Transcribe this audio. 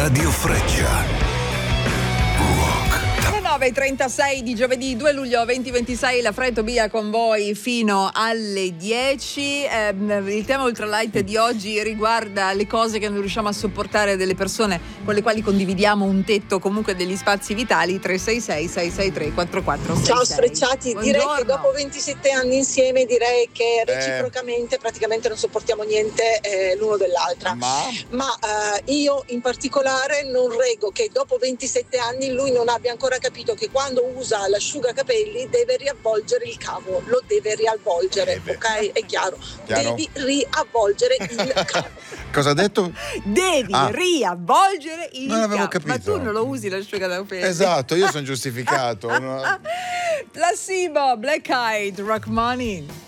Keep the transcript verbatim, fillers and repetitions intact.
Radio Freccia. nove e trentasei di giovedì due luglio duemilaventisei, la Fred Tobia con voi fino alle dieci. Eh, il tema ultralight di oggi riguarda le cose che non riusciamo a sopportare delle persone con le quali condividiamo un tetto, comunque degli spazi vitali. Tre sei sei sei sei tre quattro quattro sei sei. Ciao Sfrecciati, direi che dopo ventisette anni insieme direi che reciprocamente eh. praticamente non sopportiamo niente eh, l'uno dell'altra. Ma, Ma eh, io in particolare non reggo che dopo ventisette anni lui non abbia ancora capito che quando usa l'asciugacapelli deve riavvolgere il cavo, lo deve riavvolgere, eh ok? È chiaro. chiaro, devi riavvolgere il cavo. Cosa ha detto? Devi ah. riavvolgere il non avevo cavo. capito. Ma tu non lo usi l'asciugacapelli? Esatto, io sono giustificato. Placebo, Black Eyed, Rock Money.